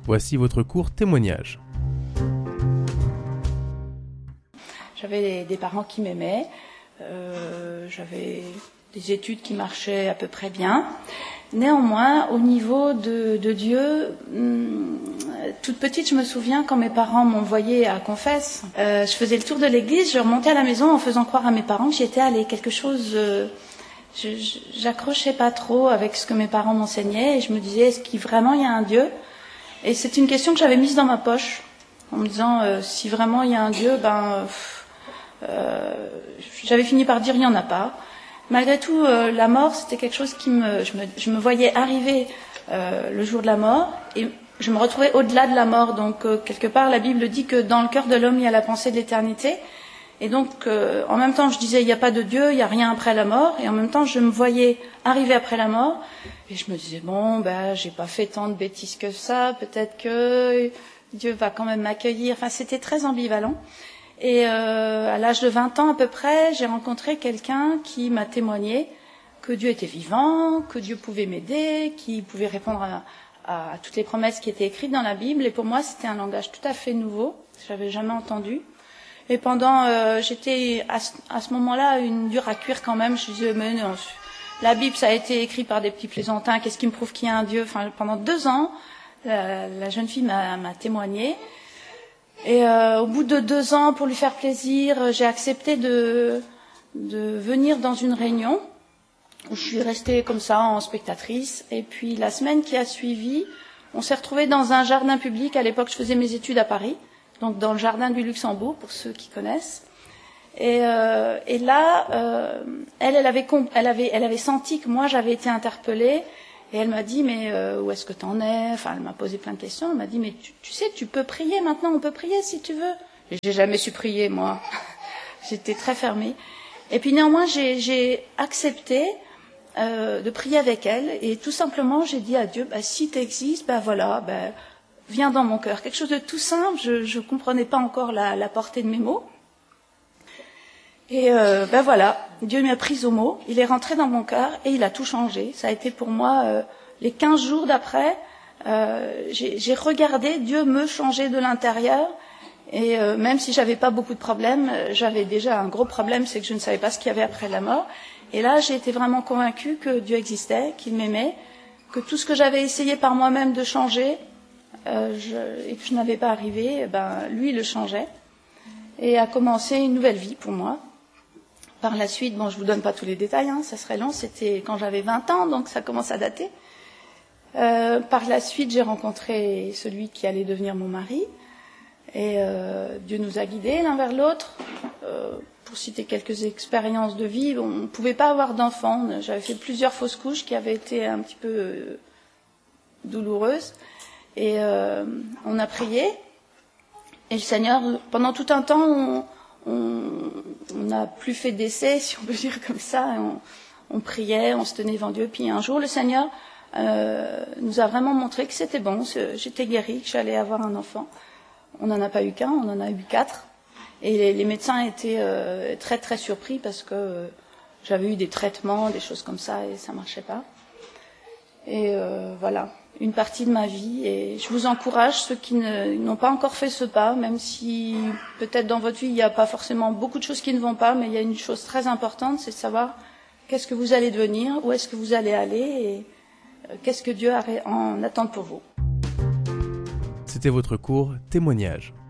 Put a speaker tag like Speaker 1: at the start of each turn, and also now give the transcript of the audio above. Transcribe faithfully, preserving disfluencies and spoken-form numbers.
Speaker 1: Voici votre court témoignage.
Speaker 2: J'avais des, des parents qui m'aimaient, euh, j'avais des études qui marchaient à peu près bien. Néanmoins, au niveau de, de Dieu, hum, toute petite, je me souviens quand mes parents m'envoyaient à confesse, euh, je faisais le tour de l'église, je remontais à la maison en faisant croire à mes parents que j'y étais allée. Quelque chose, euh, je, je, j'accrochais pas trop avec ce que mes parents m'enseignaient et je me disais, est-ce qu'il vraiment il y a un Dieu? Et c'est une question que j'avais mise dans ma poche, en me disant, euh, si vraiment il y a un Dieu, ben, euh, j'avais fini par dire, il n'y en a pas. Malgré tout, euh, la mort, c'était quelque chose qui me, je me, je me voyais arriver euh, le jour de la mort, et je me retrouvais au-delà de la mort. Donc, euh, quelque part, la Bible dit que dans le cœur de l'homme, il y a la pensée de l'éternité. Et donc, euh, en même temps, je disais, il n'y a pas de Dieu, il n'y a rien après la mort. Et en même temps, je me voyais arriver après la mort. Et je me disais, bon, ben, j'ai pas fait tant de bêtises que ça. Peut-être que Dieu va quand même m'accueillir. Enfin, c'était très ambivalent. Et euh, à l'âge de vingt ans à peu près, j'ai rencontré quelqu'un qui m'a témoigné que Dieu était vivant, que Dieu pouvait m'aider, qu'il pouvait répondre à, à, à toutes les promesses qui étaient écrites dans la Bible. Et pour moi, c'était un langage tout à fait nouveau, que j'avais jamais entendu. Et pendant, euh, j'étais à ce, à ce moment-là une dure à cuire quand même. Je disais, mais non, la Bible, ça a été écrit par des petits plaisantins. Qu'est-ce qui me prouve qu'il y a un Dieu? Enfin, pendant deux ans, la, la jeune fille m'a, m'a témoigné. Et euh, au bout de deux ans, pour lui faire plaisir, j'ai accepté de, de venir dans une réunion où je suis restée comme ça en spectatrice. Et puis la semaine qui a suivi, on s'est retrouvés dans un jardin public. À l'époque, je faisais mes études à Paris, donc dans le jardin du Luxembourg, pour ceux qui connaissent. Et, euh, et là, euh, elle, elle avait, elle avait, elle avait senti que moi, j'avais été interpellée. Et elle m'a dit, mais euh, où est-ce que t'en es? Enfin, elle m'a posé plein de questions. Elle m'a dit, mais tu, tu sais, tu peux prier maintenant, on peut prier si tu veux. Et j'ai jamais su prier, moi. J'étais très fermée. Et puis néanmoins, j'ai, j'ai accepté euh, de prier avec elle. Et tout simplement, j'ai dit à Dieu, bah, si t'existes, ben bah, voilà, bah, viens dans mon cœur. Quelque chose de tout simple. Je ne comprenais pas encore la, la portée de mes mots. Et euh, ben voilà, Dieu m'a prise au mot, il est rentré dans mon cœur et il a tout changé. Ça a été pour moi, euh, les quinze jours d'après, euh, j'ai, j'ai regardé Dieu me changer de l'intérieur. Et euh, même si j'avais pas beaucoup de problèmes, j'avais déjà un gros problème, c'est que je ne savais pas ce qu'il y avait après la mort. Et là, j'ai été vraiment convaincue que Dieu existait, qu'il m'aimait, que tout ce que j'avais essayé par moi-même de changer, euh, je, et que je n'avais pas arrivé, ben lui le changeait. Et a commencé une nouvelle vie pour moi. Par la suite, bon, je vous donne pas tous les détails, hein, ça serait long, c'était quand j'avais vingt ans, donc ça commence à dater. Euh, par la suite, j'ai rencontré celui qui allait devenir mon mari, et euh, Dieu nous a guidés l'un vers l'autre. Euh, pour citer quelques expériences de vie, on ne pouvait pas avoir d'enfants, j'avais fait plusieurs fausses couches qui avaient été un petit peu euh, douloureuses, et euh, on a prié, et le Seigneur, pendant tout un temps, on on n'a plus fait d'essai, si on peut dire comme ça. On, on priait, on se tenait devant Dieu. Puis un jour, le Seigneur euh, nous a vraiment montré que c'était bon. J'étais guérie, que j'allais avoir un enfant. On n'en a pas eu qu'un, on en a eu quatre. Et les, les médecins étaient euh, très très surpris parce que euh, j'avais eu des traitements, des choses comme ça, et ça marchait pas. Et euh, voilà, une partie de ma vie. Et je vous encourage, ceux qui ne, n'ont pas encore fait ce pas, même si peut-être dans votre vie, il n'y a pas forcément beaucoup de choses qui ne vont pas, mais il y a une chose très importante, c'est de savoir qu'est-ce que vous allez devenir, où est-ce que vous allez aller, et euh, qu'est-ce que Dieu a en attente pour vous.
Speaker 1: C'était votre court témoignage.